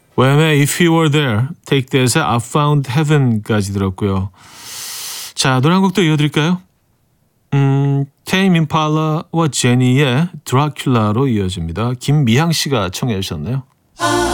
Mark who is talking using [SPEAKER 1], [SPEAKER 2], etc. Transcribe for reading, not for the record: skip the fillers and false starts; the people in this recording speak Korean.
[SPEAKER 1] 웸의 If You Were There, Take That의 I Found Heaven까지 들었고요. 자, 노래 한 곡 더 이어드릴까요? 테임 임팔라와 제니의 드라큘라로 이어집니다. 김미향 씨가 청해 주셨네요.